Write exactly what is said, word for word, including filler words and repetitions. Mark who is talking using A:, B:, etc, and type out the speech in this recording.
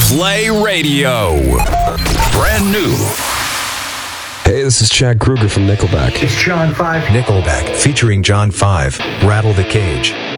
A: Play Radio. Brand new.
B: Hey, this is Chad Kruger from Nickelback.
C: It's John five.
D: Nickelback featuring John five, Rattle the Cage.